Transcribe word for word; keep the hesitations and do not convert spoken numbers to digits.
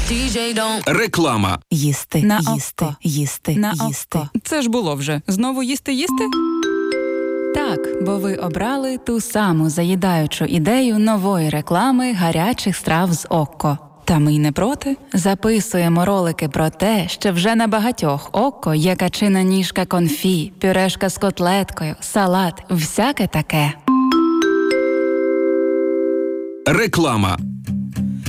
Реклама. Їсти, На їсти, око. їсти, На їсти. око. Це ж було вже. Знову їсти-їсти? Так, бо ви обрали ту саму заїдаючу ідею нової реклами гарячих страв з Окко. Та ми й не проти. Записуємо ролики про те, що вже на багатьох Окко є качина ніжка конфі, пюрешка з котлеткою, салат, всяке таке. Реклама.